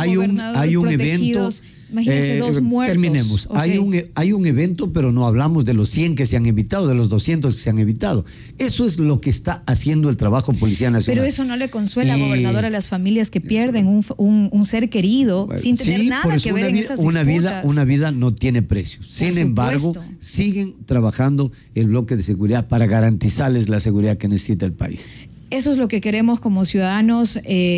gobernador, hay un protegidos. evento. Imagínense, 2 muertos. Terminemos. Okay. Hay un evento, pero no hablamos de los 100 que se han evitado, de los 200 que se han evitado. Eso es lo que está haciendo el trabajo Policía Nacional. Pero eso no le consuela, gobernador, a las familias que pierden un ser querido sin tener nada que ver en esas disputas. Una vida no tiene precio. Sin embargo, siguen trabajando el bloque de seguridad para garantizarles la seguridad que necesita el país. Eso es lo que queremos como ciudadanos,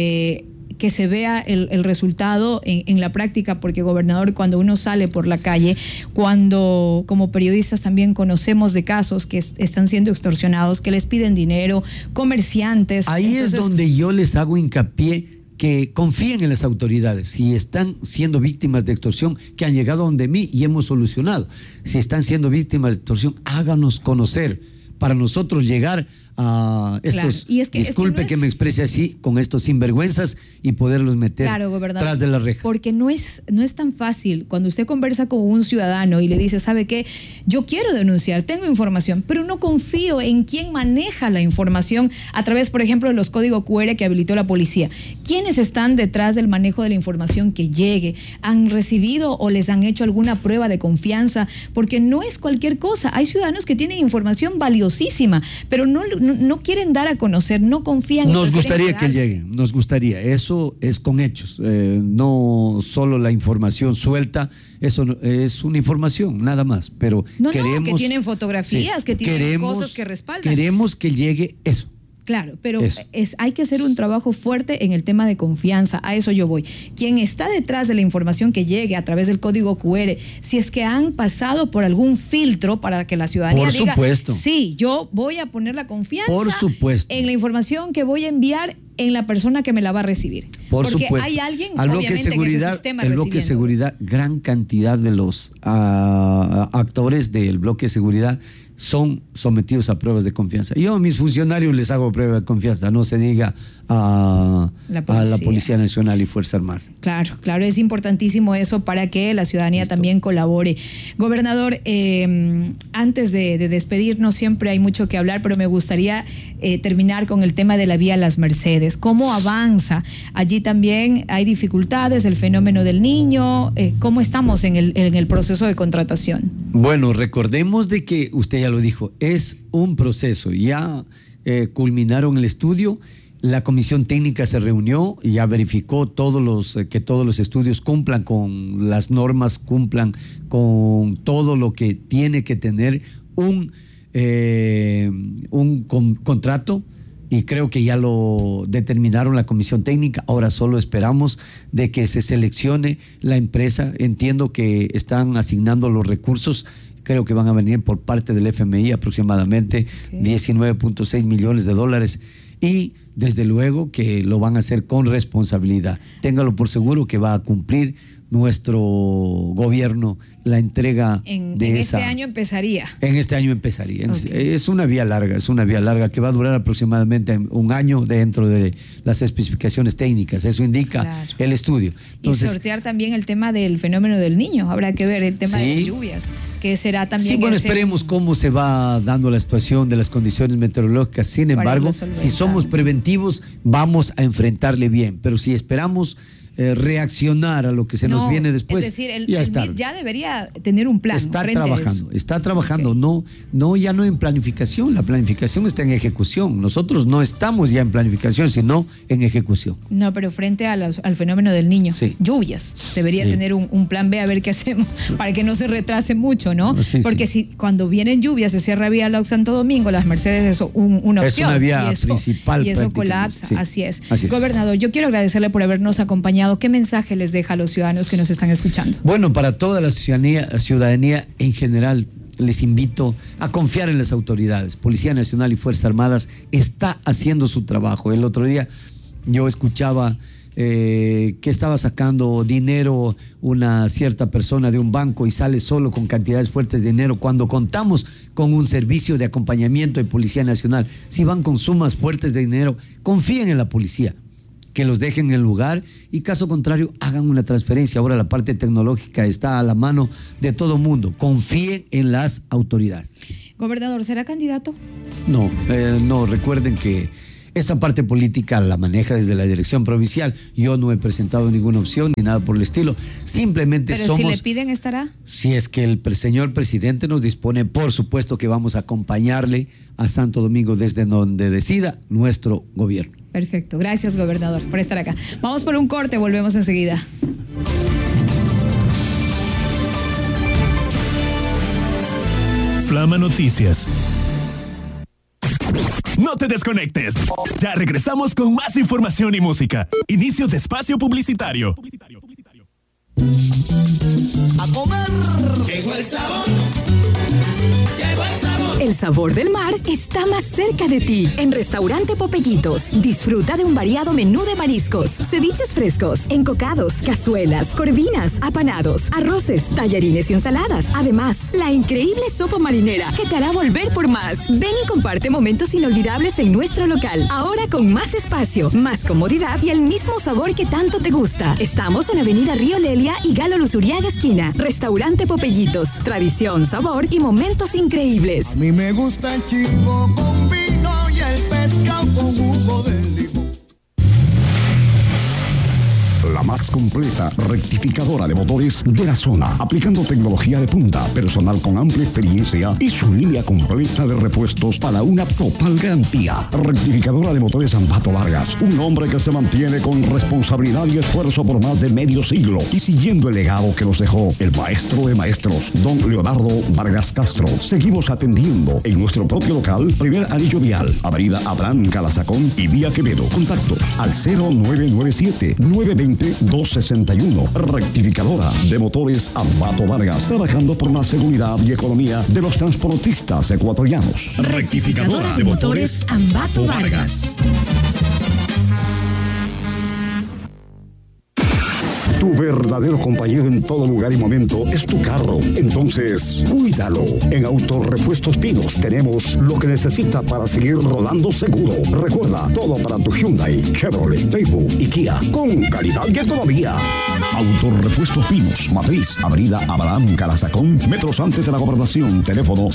que se vea el resultado en la práctica, porque, gobernador, cuando uno sale por la calle, cuando como periodistas también conocemos de casos que están siendo extorsionados, que les piden dinero, comerciantes. Ahí es donde yo les hago hincapié que confíen en las autoridades. Si están siendo víctimas de extorsión, que han llegado donde mí y hemos solucionado. Si están siendo víctimas de extorsión, háganos conocer para nosotros llegar a estos, claro. Y disculpe que me exprese así, con estos sinvergüenzas y poderlos meter tras de las rejas. Porque no es tan fácil cuando usted conversa con un ciudadano y le dice, ¿sabe qué? Yo quiero denunciar, tengo información, pero no confío en quién maneja la información a través, por ejemplo, de los códigos QR que habilitó la policía. ¿Quiénes están detrás del manejo de la información que llegue? ¿Han recibido o les han hecho alguna prueba de confianza? Porque no es cualquier cosa. Hay ciudadanos que tienen información valiosísima, pero no quieren dar a conocer, no confían. Nos gustaría que llegue, nos gustaría. Eso es con hechos, no solo la información suelta. Eso es una información, nada más. Pero queremos, que tienen fotografías, que tienen cosas que respaldan. Queremos que llegue eso. Claro, pero hay que hacer un trabajo fuerte en el tema de confianza, a eso yo voy. Quien está detrás de la información que llegue a través del código QR, si es que han pasado por algún filtro para que la ciudadanía diga, sí, yo voy a poner la confianza en la información que voy a enviar en la persona que me la va a recibir. Porque hay alguien, obviamente, en ese sistema el bloque de seguridad, gran cantidad de los actores del bloque de seguridad son sometidos a pruebas de confianza. Yo a mis funcionarios les hago prueba de confianza, no se diga a la Policía Nacional y Fuerzas Armadas. Claro, es importantísimo eso para que la ciudadanía también colabore. Gobernador, antes de despedirnos, siempre hay mucho que hablar, pero me gustaría terminar con el tema de la vía Las Mercedes. ¿Cómo avanza? Allí también hay dificultades, el fenómeno del niño. ¿Cómo estamos en el proceso de contratación? Bueno, recordemos de que usted ya lo dijo, es un proceso. Ya culminaron el estudio. La comisión técnica se reunió y ya verificó que todos los estudios cumplan con las normas, cumplan con todo lo que tiene que tener un contrato, y creo que ya lo determinaron la comisión técnica. Ahora solo esperamos de que se seleccione la empresa. Entiendo que están asignando los recursos. Creo que van a venir por parte del FMI aproximadamente 19.6 millones de dólares. Y desde luego que lo van a hacer con responsabilidad. Téngalo por seguro que va a cumplir nuestro gobierno la entrega de esa. Este año empezaría. En este año empezaría. Es una vía larga que va a durar aproximadamente un año dentro de las especificaciones técnicas. Eso indica el estudio. Entonces, y sortear también el tema del fenómeno del niño. Habrá que ver el tema de las lluvias, que será también. Sí, bueno, esperemos cómo se va dando la situación de las condiciones meteorológicas. Sin embargo, si somos preventivos, vamos a enfrentarle bien. Pero si esperamos reaccionar a lo que se nos viene después. Es decir, el MIT ya debería tener un plan. Está trabajando, ya no en planificación. La planificación está en ejecución. Nosotros no estamos ya en planificación, sino en ejecución. No, pero frente al fenómeno del niño, lluvias, debería tener un plan B, a ver qué hacemos para que no se retrase mucho, ¿no? Porque si cuando vienen lluvias se cierra vía Laux Santo Domingo, Las Mercedes es una opción. Es una vía principal. Y eso colapsa, así es. Gobernador, yo quiero agradecerle por habernos acompañado. ¿Qué mensaje les deja a los ciudadanos que nos están escuchando? Bueno, para toda la ciudadanía en general, les invito a confiar en las autoridades. Policía Nacional y Fuerzas Armadas está haciendo su trabajo. El otro día yo escuchaba que estaba sacando dinero una cierta persona de un banco y sale solo con cantidades fuertes de dinero, cuando contamos con un servicio de acompañamiento de Policía Nacional. Si van con sumas fuertes de dinero, confíen en la policía, que los dejen en el lugar, y caso contrario hagan una transferencia. Ahora la parte tecnológica está a la mano de todo mundo. Confíen en las autoridades. Gobernador, ¿será candidato? No, recuerden que Esa parte política la maneja desde la dirección provincial. Yo no he presentado ninguna opción ni nada por el estilo. Simplemente pero somos... si le piden, ¿estará? Si es que el señor presidente nos dispone, por supuesto que vamos a acompañarle a Santo Domingo desde donde decida nuestro gobierno. Perfecto. Gracias, gobernador, por estar acá. Vamos por un corte, volvemos enseguida. Flama Noticias. No te desconectes. Ya regresamos con más información y música. Inicio de espacio publicitario. A comer. Llegó el sabor. Llegó el sabor. El sabor del mar está más cerca de ti. En Restaurante Popellitos, disfruta de un variado menú de mariscos, ceviches frescos, encocados, cazuelas, corvinas, apanados, arroces, tallarines y ensaladas. Además, la increíble sopa marinera que te hará volver por más. Ven y comparte momentos inolvidables en nuestro local. Ahora con más espacio, más comodidad y el mismo sabor que tanto te gusta. Estamos en Avenida Río Lelia y Galo Luzuriaga esquina. Restaurante Popellitos, tradición, sabor y momentos increíbles. A mí me gusta el chico con vino y el pescado con jugo de limón. La más completa rectificadora de motores de la zona, aplicando tecnología de punta, personal con amplia experiencia y su línea completa de repuestos para una total garantía. Rectificadora de motores Ambato Vargas, un hombre que se mantiene con responsabilidad y esfuerzo por más de medio siglo y siguiendo el legado que nos dejó el maestro de maestros, don Leonardo Vargas Castro. Seguimos atendiendo en nuestro propio local, primer anillo vial, avenida Abraham Calazacón y vía Quevedo. Contactos al 0997-920-261. Rectificadora de motores Ambato Vargas, trabajando por la seguridad y economía de los transportistas ecuatorianos. Rectificadora de motores Ambato Vargas. Tu verdadero compañero en todo lugar y momento es tu carro. Entonces, cuídalo. En Autorepuestos Pinos tenemos lo que necesita para seguir rodando seguro. Recuerda, todo para tu Hyundai, Chevrolet, Daewoo y Kia, con calidad y economía. Autorepuestos Pinos, Matriz, avenida Abraham Calazacón, metros antes de la gobernación. Teléfono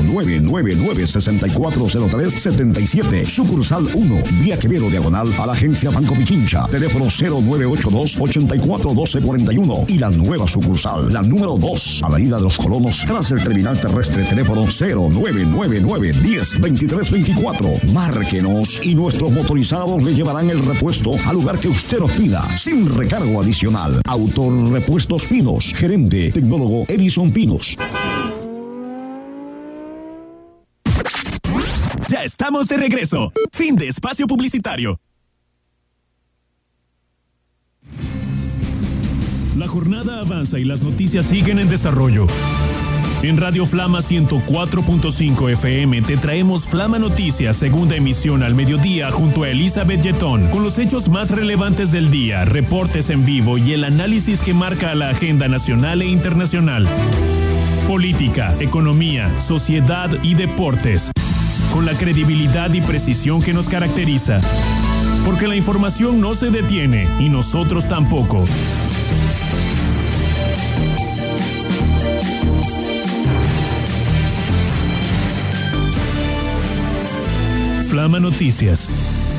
0999-640377. Sucursal 1, vía Quevedo, diagonal a la agencia Banco Pichincha. Teléfono 0982-841241. Y la nueva sucursal, la número 2, avenida de los Colonos, tras el terminal terrestre. Teléfono 0999-102324. Márquenos y nuestros motorizados le llevarán el repuesto al lugar que usted nos pida, sin recargo adicional. Autorepuestos Pinos, gerente tecnólogo Edison Pinos. Ya estamos de regreso. Fin de espacio publicitario. La jornada avanza y las noticias siguen en desarrollo. En Radio Flama 104.5 FM te traemos Flama Noticias, segunda emisión al mediodía junto a Elizabeth Yetón, con los hechos más relevantes del día, reportes en vivo y el análisis que marca la agenda nacional e internacional. Política, economía, sociedad y deportes, con la credibilidad y precisión que nos caracteriza. Porque la información no se detiene y nosotros tampoco. Flama Noticias.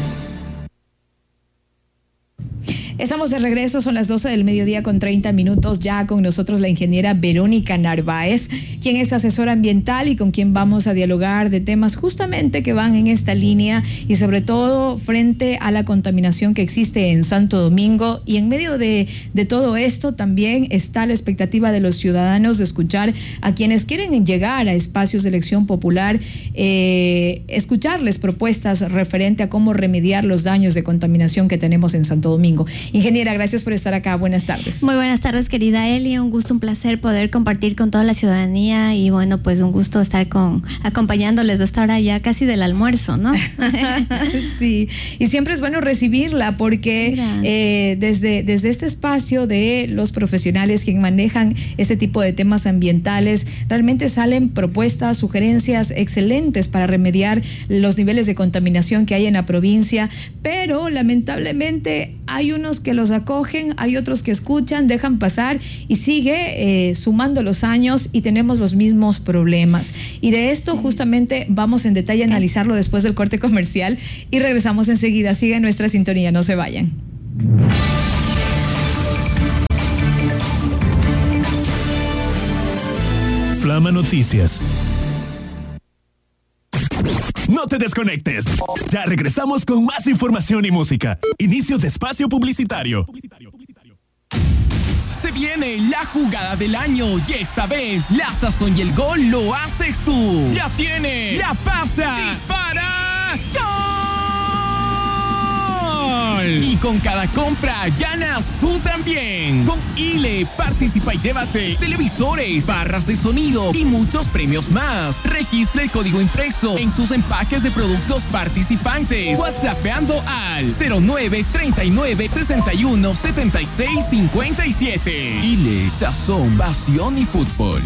Estamos de regreso, son las 12 del mediodía con 30 minutos. Ya con nosotros la ingeniera Verónica Narváez, quien es asesora ambiental y con quien vamos a dialogar de temas justamente que van en esta línea y sobre todo frente a la contaminación que existe en Santo Domingo. Y en medio de todo esto también está la expectativa de los ciudadanos de escuchar a quienes quieren llegar a espacios de elección popular, escucharles propuestas referente a cómo remediar los daños de contaminación que tenemos en Santo Domingo. Ingeniera, gracias por estar acá. Buenas tardes. Muy buenas tardes, querida Eli. Un gusto, un placer poder compartir con toda la ciudadanía y bueno, pues un gusto estar acompañándoles hasta ahora ya casi del almuerzo, ¿no? Sí, y siempre es bueno recibirla porque desde este espacio de los profesionales quien manejan este tipo de temas ambientales, realmente salen propuestas, sugerencias excelentes para remediar los niveles de contaminación que hay en la provincia, pero lamentablemente hay unos unos que los acogen, hay otros que escuchan, dejan pasar y sigue sumando los años y tenemos los mismos problemas. Y de esto justamente vamos en detalle a analizarlo después del corte comercial y regresamos enseguida. Sigan nuestra sintonía, no se vayan. Flama Noticias. No te desconectes. Ya regresamos con más información y música. Inicio de espacio publicitario. Se viene la jugada del año y esta vez la sazón y el gol lo haces tú. La tiene, la pasa, dispara, ¡gol! Y con cada compra ganas tú también. Con ILE participa y llévate televisores, barras de sonido y muchos premios más. Registra el código impreso en sus empaques de productos participantes. WhatsAppeando al 09 39 61 76 57. ILE, sazón, pasión y fútbol.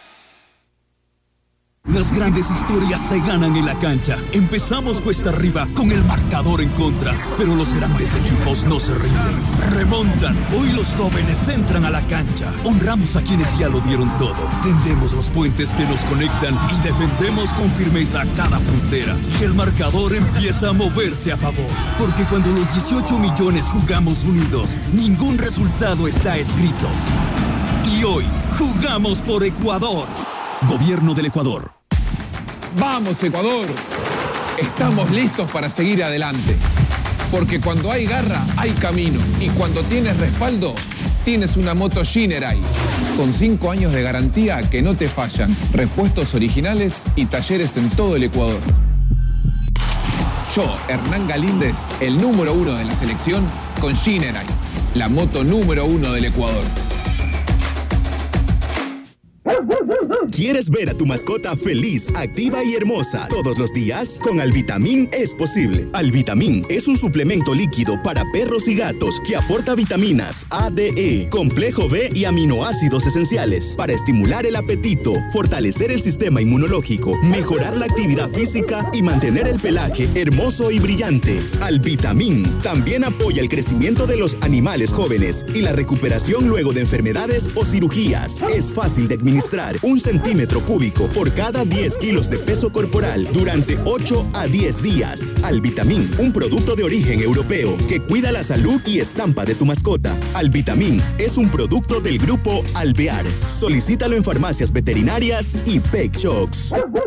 Las grandes historias se ganan en la cancha. Empezamos cuesta arriba con el marcador en contra, pero los grandes equipos no se rinden. Remontan. Hoy los jóvenes entran a la cancha. Honramos a quienes ya lo dieron todo. Tendemos los puentes que nos conectan y defendemos con firmeza cada frontera. Y el marcador empieza a moverse a favor. Porque cuando los 18 millones jugamos unidos, ningún resultado está escrito. Y hoy jugamos por Ecuador. Gobierno del Ecuador. ¡Vamos, Ecuador! Estamos listos para seguir adelante. Porque cuando hay garra, hay camino. Y cuando tienes respaldo, tienes una moto Shinerai. Con 5 años de garantía que no te fallan. Repuestos originales y talleres en todo el Ecuador. Yo, Hernán Galíndez, el número 1 de la selección, con Shinerai. La moto número 1 del Ecuador. ¿Quieres ver a tu mascota feliz, activa y hermosa todos los días? Con Alvitamín es posible. Alvitamín es un suplemento líquido para perros y gatos que aporta vitaminas A, D, E, complejo B y aminoácidos esenciales para estimular el apetito, fortalecer el sistema inmunológico, mejorar la actividad física y mantener el pelaje hermoso y brillante. Alvitamín también apoya el crecimiento de los animales jóvenes y la recuperación luego de enfermedades o cirugías. Es fácil de administrar, 1 centímetro cúbico por cada 10 kilos de peso corporal durante 8 a 10 días. Alvitamín, un producto de origen europeo que cuida la salud y estampa de tu mascota. Alvitamín es un producto del grupo Alvear. Solicítalo en farmacias veterinarias y Pet Shops.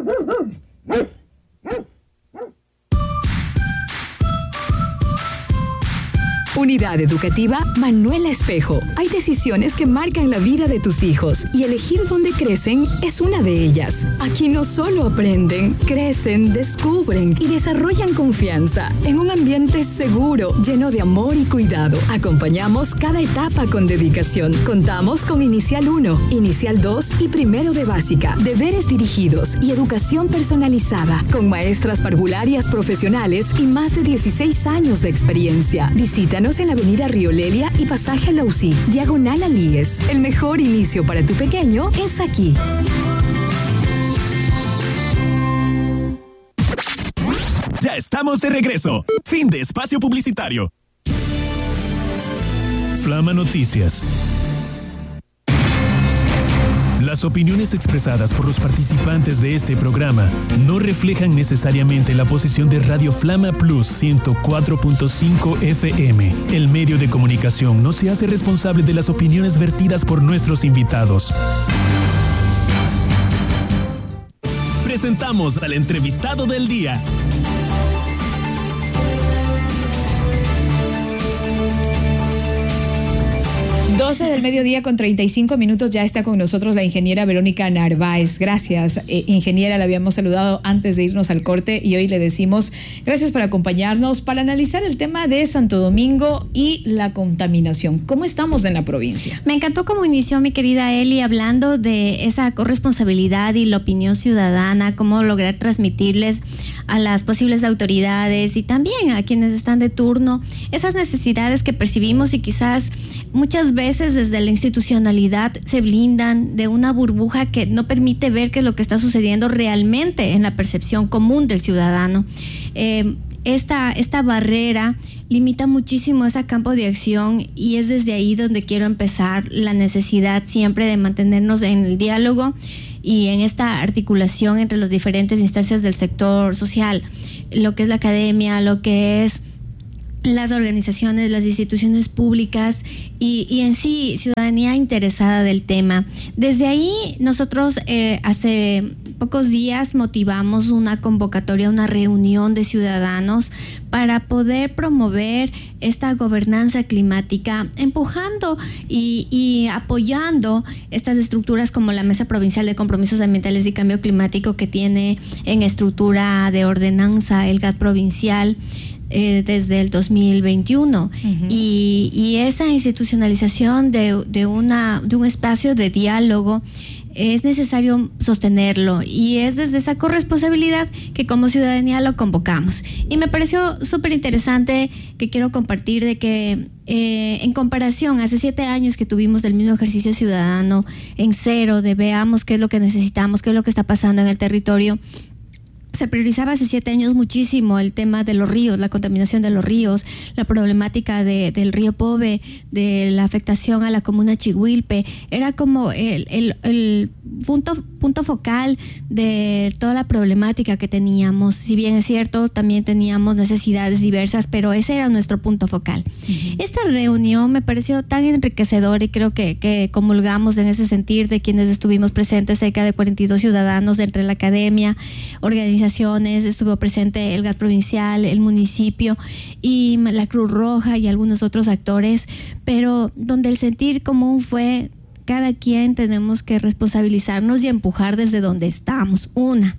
Unidad Educativa Manuela Espejo. Hay decisiones que marcan la vida de tus hijos y elegir dónde crecen es una de ellas. Aquí no solo aprenden, crecen, descubren y desarrollan confianza en un ambiente seguro, lleno de amor y cuidado. Acompañamos cada etapa con dedicación. Contamos con Inicial 1, Inicial 2 y Primero de Básica, deberes dirigidos y educación personalizada, con maestras parvularias profesionales y más de 16 años de experiencia. Visítanos en la avenida Río Lelia y pasaje Lausí, diagonal Alíes. El mejor inicio para tu pequeño es aquí. Ya estamos de regreso. Fin de espacio publicitario. Flama Noticias. Las opiniones expresadas por los participantes de este programa no reflejan necesariamente la posición de Radio Flama Plus 104.5 FM. El medio de comunicación no se hace responsable de las opiniones vertidas por nuestros invitados. Presentamos al entrevistado del día. 12 del mediodía con 35 minutos, ya está con nosotros la ingeniera Verónica Narváez. Gracias, ingeniera, la habíamos saludado antes de irnos al corte y hoy le decimos gracias por acompañarnos para analizar el tema de Santo Domingo y la contaminación. ¿Cómo estamos en la provincia? Me encantó cómo inició mi querida Eli hablando de esa corresponsabilidad y la opinión ciudadana, cómo lograr transmitirles a las posibles autoridades y también a quienes están de turno esas necesidades que percibimos y quizás muchas veces desde la institucionalidad se blindan de una burbuja que no permite ver qué es lo que está sucediendo realmente en la percepción común del ciudadano. esta barrera limita muchísimo ese campo de acción, y es desde ahí donde quiero empezar la necesidad siempre de mantenernos en el diálogo y en esta articulación entre las diferentes instancias del sector social, lo que es la academia, lo que es las organizaciones, las instituciones públicas y en sí ciudadanía interesada del tema. Desde ahí nosotros hace pocos días motivamos una convocatoria, una reunión de ciudadanos para poder promover esta gobernanza climática, empujando y apoyando estas estructuras como la Mesa Provincial de Compromisos Ambientales y Cambio Climático, que tiene en estructura de ordenanza el GAT provincial desde el 2021. Y esa institucionalización de un espacio de diálogo es necesario sostenerlo, y es desde esa corresponsabilidad que como ciudadanía lo convocamos. Y me pareció súper interesante, que quiero compartir, de que en comparación hace 7 años que tuvimos del mismo ejercicio ciudadano en cero, de veamos qué es lo que necesitamos, qué es lo que está pasando en el territorio. Se priorizaba hace 7 años muchísimo el tema de los ríos, la contaminación de los ríos, la problemática del río Pove, de la afectación a la comuna Chihuilpe. Era como el punto focal de toda la problemática que teníamos. Si bien es cierto, también teníamos necesidades diversas, pero ese era nuestro punto focal. Esta reunión me pareció tan enriquecedora, y creo que comulgamos en ese sentir de quienes estuvimos presentes, cerca de 42 ciudadanos entre la academia, organizaciones, estuvo presente el GAT provincial, el municipio y la Cruz Roja y algunos otros actores, pero donde el sentir común fue: cada quien tenemos que responsabilizarnos y empujar desde donde estamos. 1.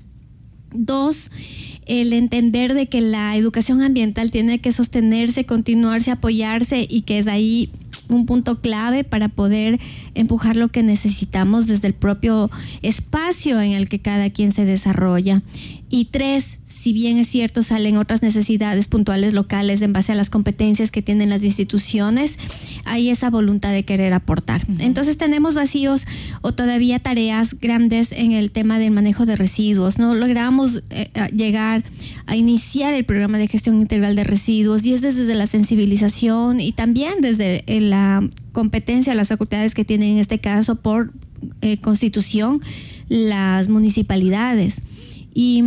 2, el entender de que la educación ambiental tiene que sostenerse, continuarse, apoyarse, y que es ahí un punto clave para poder empujar lo que necesitamos desde el propio espacio en el que cada quien se desarrolla. Y 3, si bien es cierto, salen otras necesidades puntuales locales en base a las competencias que tienen las instituciones, hay esa voluntad de querer aportar. Entonces tenemos vacíos o todavía tareas grandes en el tema del manejo de residuos. No logramos llegar a iniciar el programa de gestión integral de residuos, y es desde la sensibilización y también desde la competencia, las facultades que tienen en este caso por constitución las municipalidades. Y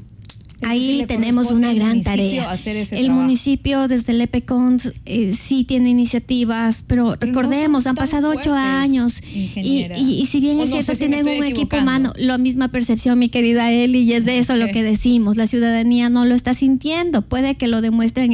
ahí tenemos una gran tarea. El municipio desde el EPECONS sí tiene iniciativas, pero recordemos, han pasado 8 años y si bien es cierto, tienen un equipo humano, la misma percepción, mi querida Eli, y es de eso lo que decimos. La ciudadanía no lo está sintiendo. Puede que lo demuestren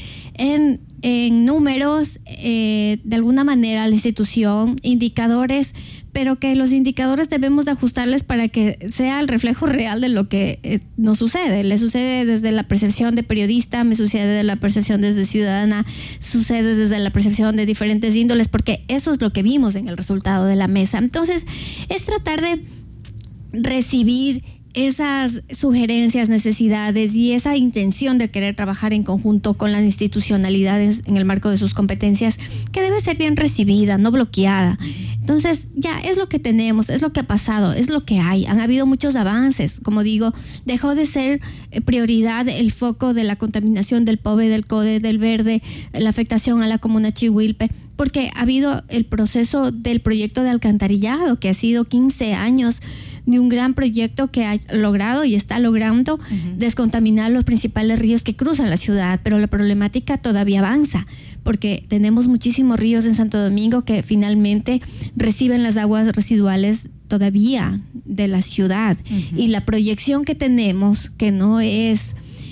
en números, de alguna manera, la institución, indicadores, pero que los indicadores debemos de ajustarles para que sea el reflejo real de lo que nos sucede. Le sucede desde la percepción de periodista, me sucede desde la percepción desde ciudadana, sucede desde la percepción de diferentes índoles, porque eso es lo que vimos en el resultado de la mesa. Entonces, es tratar de recibir esas sugerencias, necesidades y esa intención de querer trabajar en conjunto con las institucionalidades en el marco de sus competencias, que debe ser bien recibida, no bloqueada. Entonces, ya es lo que tenemos, es lo que ha pasado, es lo que hay. Han habido muchos avances. Como digo, dejó de ser prioridad el foco de la contaminación del Pove, del Code, del Verde, la afectación a la comuna Chihuilpe, porque ha habido el proceso del proyecto de alcantarillado, que ha sido 15 años de un gran proyecto que ha logrado y está logrando descontaminar los principales ríos que cruzan la ciudad, pero la problemática todavía avanza, porque tenemos muchísimos ríos en Santo Domingo que finalmente reciben las aguas residuales todavía de la ciudad. Y la proyección que tenemos, que no es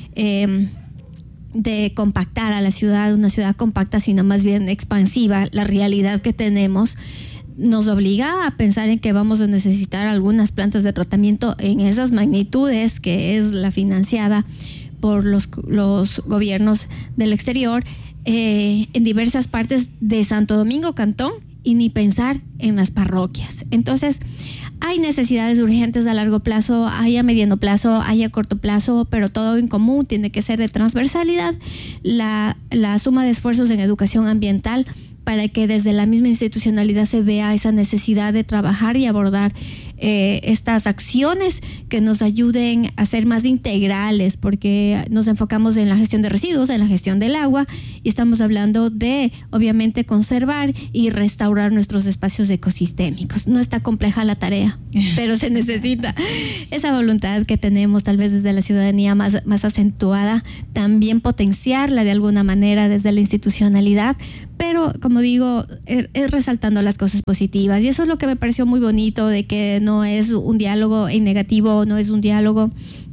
de compactar a la ciudad, una ciudad compacta, sino más bien expansiva, la realidad que tenemos nos obliga a pensar en que vamos a necesitar algunas plantas de tratamiento en esas magnitudes, que es la financiada por los gobiernos del exterior, en diversas partes de Santo Domingo, Cantón, y ni pensar en las parroquias. Entonces, hay necesidades urgentes a largo plazo, hay a mediano plazo, hay a corto plazo, pero todo en común tiene que ser de transversalidad, la suma de esfuerzos en educación ambiental, para que desde la misma institucionalidad se vea esa necesidad de trabajar y abordar estas acciones que nos ayuden a ser más integrales, porque nos enfocamos en la gestión de residuos, en la gestión del agua, y estamos hablando de, obviamente, conservar y restaurar nuestros espacios ecosistémicos. No está compleja la tarea, pero se necesita esa voluntad que tenemos tal vez desde la ciudadanía más acentuada, también potenciarla de alguna manera desde la institucionalidad, pero como digo, es resaltando las cosas positivas, y eso es lo que me pareció muy bonito, de que no es un diálogo en negativo, no es un diálogo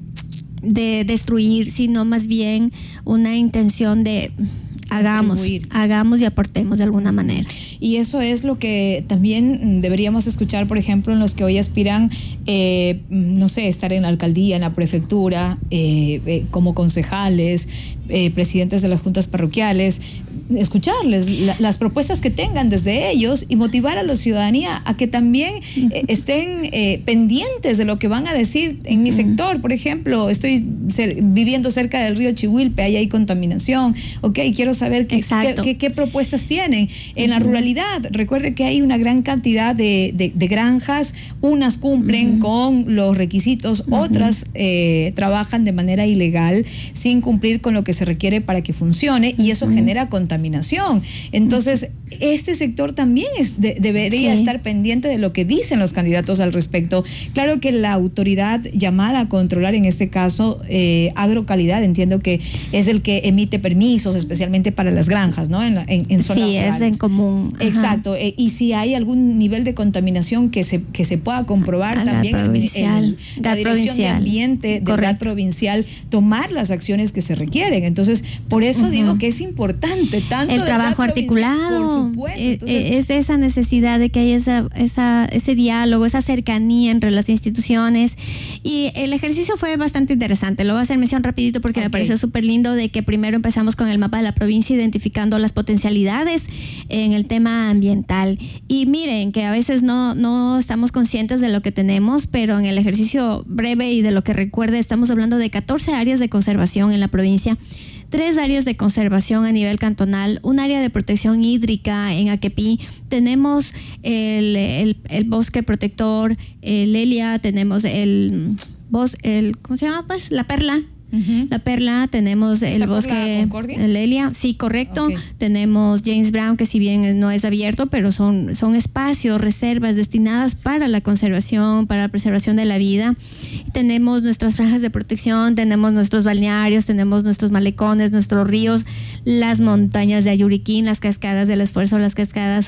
de destruir, sino más bien una intención de hagamos y aportemos de alguna manera. Y eso es lo que también deberíamos escuchar, por ejemplo, en los que hoy aspiran, no sé, estar en la alcaldía, en la prefectura, como concejales, presidentes de las juntas parroquiales, escucharles las propuestas que tengan desde ellos y motivar a la ciudadanía a que también estén pendientes de lo que van a decir. En mi sector, por ejemplo, estoy viviendo cerca del río Chihuilpe, ahí hay contaminación, quiero saber qué propuestas tienen. En la ruralidad, recuerde que hay una gran cantidad de granjas, unas cumplen con los requisitos, otras trabajan de manera ilegal sin cumplir con lo que se requiere para que funcione, y eso genera contaminación. Entonces, este sector también debería estar pendiente de lo que dicen los candidatos al respecto. Claro que la autoridad llamada a controlar, en este caso, Agrocalidad, entiendo que es el que emite permisos, especialmente para las granjas, ¿no? En zonas rurales. Es en común. Ajá. Exacto. Y si hay algún nivel de contaminación que se pueda comprobar, también la Dirección de Ambiente del GAT provincial tomar las acciones que se requieren. Entonces, por eso digo que es importante tanto el trabajo articulado. Por supuesto. Entonces, es esa necesidad de que haya ese diálogo, esa cercanía entre las instituciones. Y el ejercicio fue bastante interesante. Lo voy a hacer mención rapidito porque me pareció súper lindo, de que primero empezamos con el mapa de la provincia, identificando las potencialidades en el tema ambiental. Y miren que a veces no estamos conscientes de lo que tenemos, pero en el ejercicio breve y de lo que recuerde, estamos hablando de 14 áreas de conservación en la provincia, 3 áreas de conservación a nivel cantonal, un área de protección hídrica en Aquepí, tenemos el bosque protector, el Elia, tenemos ¿cómo se llama? Pues la Perla. La Perla, tenemos el bosque, el Elia, sí, correcto. Tenemos James Brown, que si bien no es abierto, pero son espacios, reservas destinadas para la conservación, para la preservación de la vida. Tenemos nuestras franjas de protección, tenemos nuestros balnearios, tenemos nuestros malecones, nuestros ríos, las montañas de Ayuriquín, las cascadas del Esfuerzo, las cascadas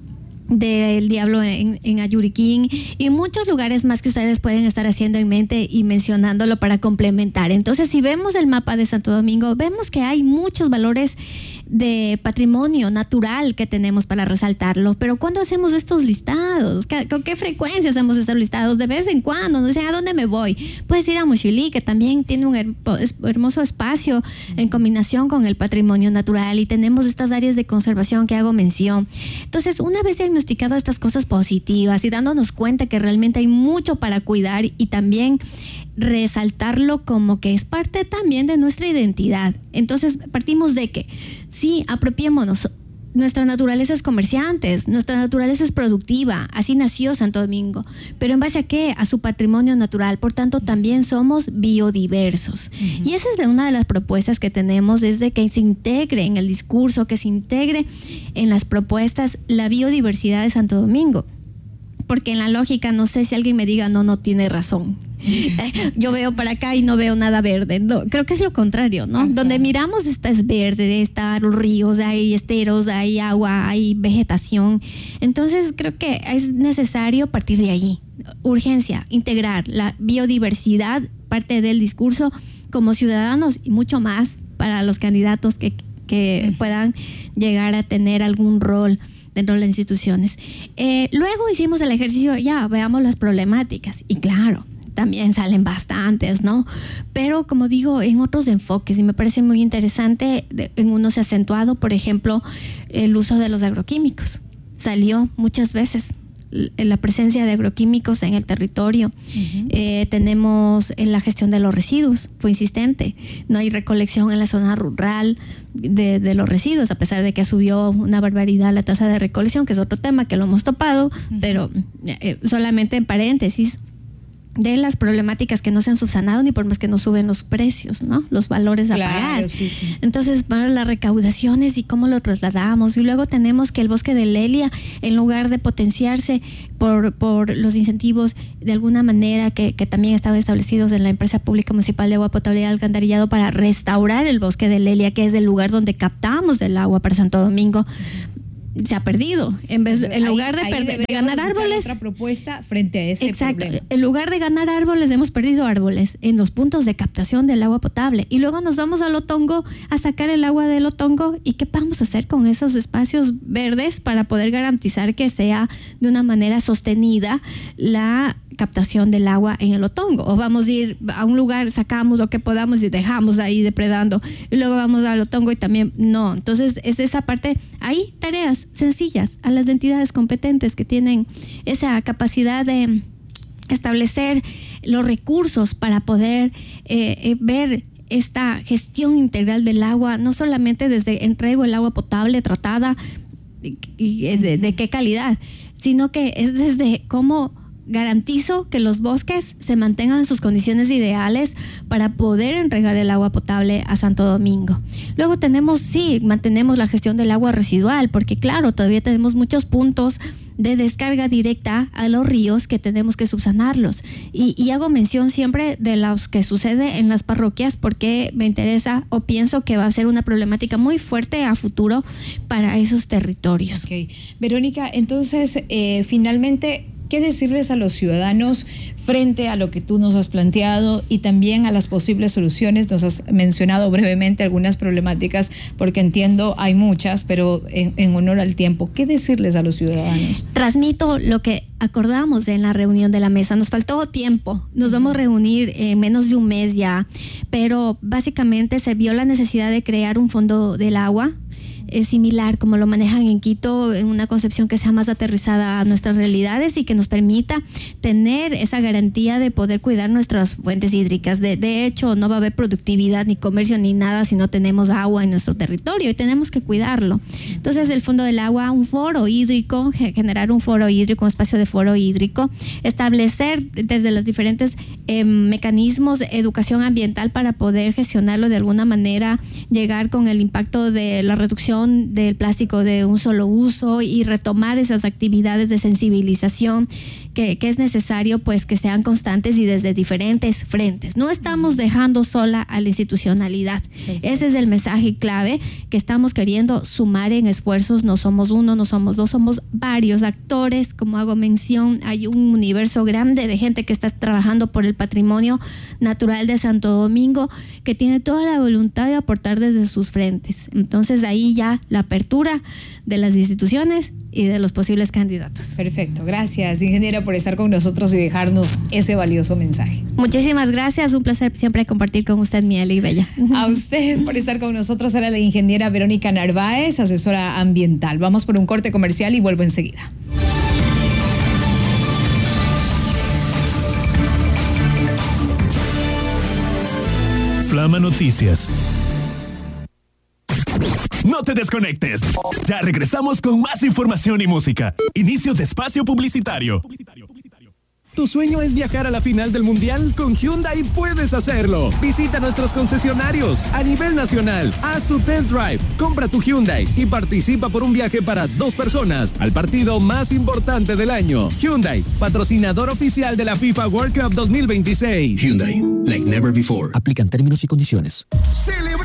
del Diablo en Ayuriquín, y muchos lugares más que ustedes pueden estar haciendo en mente y mencionándolo para complementar. Entonces, si vemos el mapa de Santo Domingo, vemos que hay muchos valores de patrimonio natural que tenemos para resaltarlo. Pero ¿cuándo hacemos estos listados? ¿Con qué frecuencia hacemos estos listados? De vez en cuando, no sé a dónde me voy. Puedes ir a Mochilí, que también tiene un hermoso espacio en combinación con el patrimonio natural, y tenemos estas áreas de conservación que hago mención. Entonces, una vez diagnosticadas estas cosas positivas y dándonos cuenta que realmente hay mucho para cuidar, y también resaltarlo como que es parte también de nuestra identidad. Entonces, partimos de que sí, apropiémonos. Nuestra naturaleza es comerciantes, nuestra naturaleza es productiva, así nació Santo Domingo. ¿Pero en base a qué? A su patrimonio natural. Por tanto, también somos biodiversos. Y esa es una de las propuestas que tenemos, es de que se integre en el discurso, que se integre en las propuestas la biodiversidad de Santo Domingo. Porque en la lógica, no sé si alguien me diga, no tiene razón. Yo veo para acá y no veo nada verde. No, creo que es lo contrario, ¿no? Ajá. Donde miramos es verde, están los ríos, hay esteros, hay agua, hay vegetación. Entonces creo que es necesario partir de allí. Urgencia, integrar la biodiversidad, parte del discurso como ciudadanos, y mucho más para los candidatos que puedan llegar a tener algún rol dentro de las instituciones. Luego hicimos el ejercicio, veamos las problemáticas, y claro, también salen bastantes, ¿no? Pero como digo, en otros enfoques, y me parece muy interesante, en uno se ha acentuado, por ejemplo, el uso de los agroquímicos. Salió muchas veces la presencia de agroquímicos en el territorio. Tenemos la gestión de los residuos, fue insistente. No hay recolección en la zona rural de los residuos, a pesar de que subió una barbaridad la tasa de recolección, que es otro tema que lo hemos topado, pero solamente en paréntesis, de las problemáticas que no se han subsanado ni por más que no suben los precios, ¿no? Los valores a pagar. Sí. Entonces, para las recaudaciones y cómo lo trasladamos. Y luego tenemos que el bosque de Lelia, en lugar de potenciarse por los incentivos de alguna manera que también estaban establecidos en la empresa pública municipal de agua potable y alcantarillado para restaurar el bosque de Lelia, que es el lugar donde captamos el agua para Santo Domingo, se ha perdido. En lugar de ganar árboles, otra propuesta frente a ese problema. En lugar de ganar árboles, hemos perdido árboles en los puntos de captación del agua potable. Y luego nos vamos al Otongo a sacar el agua del Otongo. ¿Y qué vamos a hacer con esos espacios verdes para poder garantizar que sea de una manera sostenida la captación del agua en el Otongo? O vamos a ir a un lugar, sacamos lo que podamos y dejamos ahí depredando, y luego vamos al Otongo y también no. Entonces es esa parte. Hay tareas sencillas a las entidades competentes que tienen esa capacidad de establecer los recursos para poder ver esta gestión integral del agua, no solamente desde entrego el agua potable tratada y de qué calidad, sino que es desde cómo garantizo que los bosques se mantengan en sus condiciones ideales para poder entregar el agua potable a Santo Domingo. Luego mantenemos la gestión del agua residual, porque claro, todavía tenemos muchos puntos de descarga directa a los ríos que tenemos que subsanarlos. Y hago mención siempre de los que sucede en las parroquias, porque me interesa o pienso que va a ser una problemática muy fuerte a futuro para esos territorios. Okay. Verónica, entonces, finalmente, ¿qué decirles a los ciudadanos frente a lo que tú nos has planteado y también a las posibles soluciones? Nos has mencionado brevemente algunas problemáticas, porque entiendo hay muchas, pero en honor al tiempo, ¿qué decirles a los ciudadanos? Transmito lo que acordamos en la reunión de la mesa. Nos faltó tiempo, nos vamos a reunir en menos de un mes ya, pero básicamente se vio la necesidad de crear un fondo del agua. Es similar como lo manejan en Quito, en una concepción que sea más aterrizada a nuestras realidades y que nos permita tener esa garantía de poder cuidar nuestras fuentes hídricas. De hecho, no va a haber productividad ni comercio ni nada si no tenemos agua en nuestro territorio, y tenemos que cuidarlo. Entonces, el Fondo del Agua, un foro hídrico, generar un foro hídrico, un espacio de foro hídrico, establecer desde los diferentes mecanismos de educación ambiental para poder gestionarlo de alguna manera, llegar con el impacto de la reducción del plástico de un solo uso y retomar esas actividades de sensibilización que es necesario, pues, que sean constantes y desde diferentes frentes. No estamos dejando sola a la institucionalidad. Ese es el mensaje clave que estamos queriendo sumar en esfuerzos. No somos uno, no somos dos, somos varios actores. Como hago mención, hay un universo grande de gente que está trabajando por el patrimonio natural de Santo Domingo, que tiene toda la voluntad de aportar desde sus frentes. Entonces, ahí ya la apertura de las instituciones y de los posibles candidatos. Perfecto, gracias, ingeniera, por estar con nosotros y dejarnos ese valioso mensaje. Muchísimas gracias, un placer siempre compartir con usted, mi Eli Bella. A usted por estar con nosotros. Era la ingeniera Verónica Narváez, asesora ambiental. Vamos por un corte comercial y vuelvo enseguida. Flama Noticias. No te desconectes. Ya regresamos con más información y música. Inicio de espacio publicitario. ¿Tu sueño es viajar a la final del Mundial? Con Hyundai puedes hacerlo. Visita nuestros concesionarios a nivel nacional. Haz tu test drive, compra tu Hyundai y participa por un viaje para 2 personas al partido más importante del año. Hyundai, patrocinador oficial de la FIFA World Cup 2026. Hyundai, like never before. Aplican términos y condiciones. Celebra